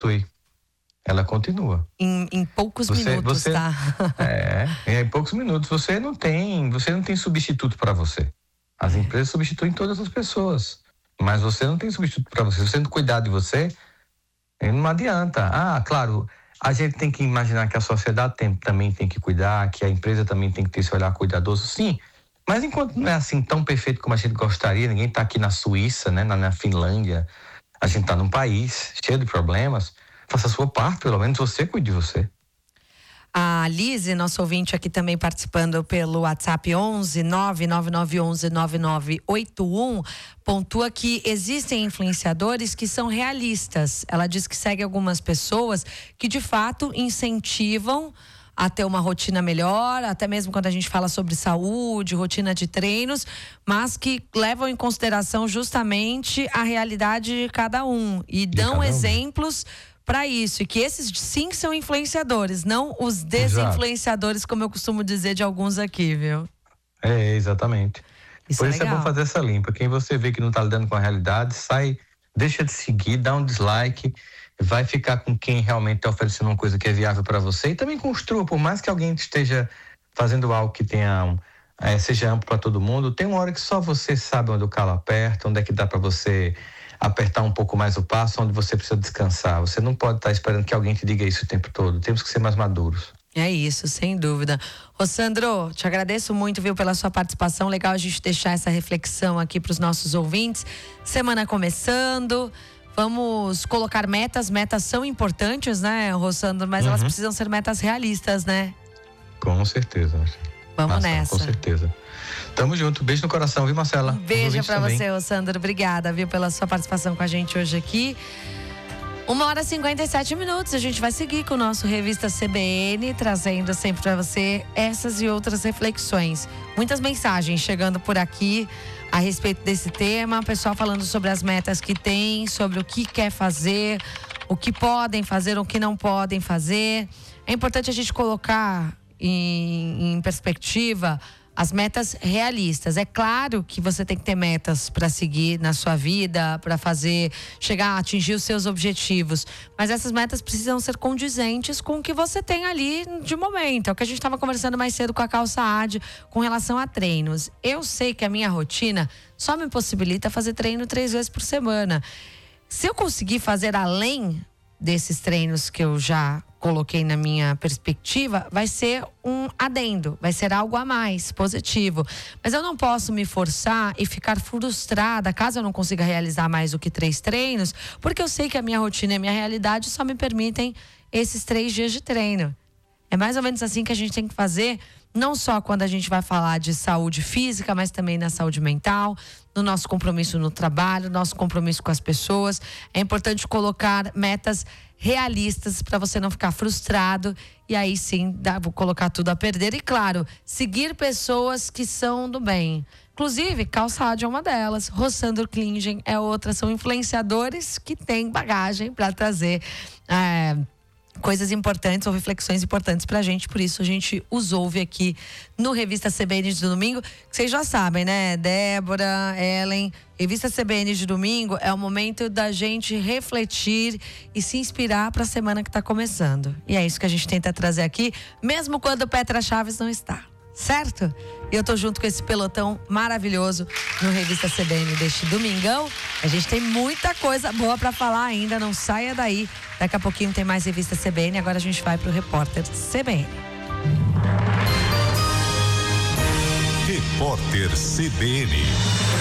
Ela continua. Em poucos minutos, tá? Em poucos minutos. Você não tem substituto para você. As empresas substituem todas as pessoas, mas você não tem substituto para você. Se você não cuidar de você, não adianta. Claro, a gente tem que imaginar que a sociedade também tem que cuidar, que a empresa também tem que ter esse olhar cuidadoso, sim. Mas enquanto não é assim tão perfeito como a gente gostaria, ninguém está aqui na Suíça, né, na Finlândia, a gente está num país cheio de problemas. Faça a sua parte, pelo menos você cuide de você. A Lise, nosso ouvinte aqui também participando pelo WhatsApp 11 99911 9981, pontua que existem influenciadores que são realistas. Ela diz que segue algumas pessoas que de fato incentivam a ter uma rotina melhor, até mesmo quando a gente fala sobre saúde, rotina de treinos, mas que levam em consideração justamente a realidade de cada um e dão exemplos para isso, e que esses sim são influenciadores, não os desinfluenciadores, como eu costumo dizer de alguns aqui, viu? Exatamente. Por isso legal. É bom fazer essa limpa. Quem você vê que não está lidando com a realidade, sai, deixa de seguir, dá um dislike, vai ficar com quem realmente está oferecendo uma coisa que é viável para você, e também construa, por mais que alguém esteja fazendo algo que tenha seja amplo para todo mundo, tem uma hora que só você sabe onde o calo aperta, onde é que dá para você apertar um pouco mais o passo, onde você precisa descansar. Você não pode estar esperando que alguém te diga isso o tempo todo. Temos que ser mais maduros. É isso, sem dúvida. Ô Sandro, te agradeço muito, viu, pela sua participação. Legal a gente deixar essa reflexão aqui para os nossos ouvintes. Semana começando, vamos colocar metas. Metas são importantes, né, Sandro? Mas elas precisam ser metas realistas, né? Com certeza. Vamos nessa. Com certeza. Tamo junto, beijo no coração, viu, Marcela? Um beijo pra você, ô Sandro. Obrigada, viu, pela sua participação com a gente hoje aqui. 1h57. A gente vai seguir com o nosso Revista CBN, trazendo sempre pra você essas e outras reflexões. Muitas mensagens chegando por aqui a respeito desse tema. Pessoal falando sobre as metas que tem, sobre o que quer fazer, o que podem fazer, o que não podem fazer. É importante a gente colocar em perspectiva as metas realistas. É claro que você tem que ter metas para seguir na sua vida, para chegar a atingir os seus objetivos. Mas essas metas precisam ser condizentes com o que você tem ali de momento. É o que a gente estava conversando mais cedo com a Cal Saad com relação a treinos. Eu sei que a minha rotina só me possibilita fazer treino 3 vezes por semana. Se eu conseguir fazer além desses treinos que eu já coloquei na minha perspectiva, vai ser um adendo, vai ser algo a mais, positivo. Mas eu não posso me forçar e ficar frustrada caso eu não consiga realizar mais do que 3 treinos, porque eu sei que a minha rotina e a minha realidade só me permitem esses 3 dias de treino. É mais ou menos assim que a gente tem que fazer, não só quando a gente vai falar de saúde física, mas também na saúde mental, no nosso compromisso no trabalho, no nosso compromisso com as pessoas. É importante colocar metas realistas para você não ficar frustrado e aí sim, vou colocar tudo a perder. E claro, seguir pessoas que são do bem. Inclusive, Cal Saad é uma delas, Sandro Klingen é outra, são influenciadores que têm bagagem para trazer coisas importantes ou reflexões importantes pra gente, por isso a gente os ouve aqui no Revista CBN de domingo, que vocês já sabem, né? Débora, Ellen, Revista CBN de domingo é o momento da gente refletir e se inspirar pra semana que tá começando. E é isso que a gente tenta trazer aqui, mesmo quando Petra Chaves não está. Certo? E eu tô junto com esse pelotão maravilhoso no Revista CBN deste domingão. A gente tem muita coisa boa pra falar ainda, não saia daí. Daqui a pouquinho tem mais Revista CBN, agora a gente vai pro Repórter CBN. Repórter CBN.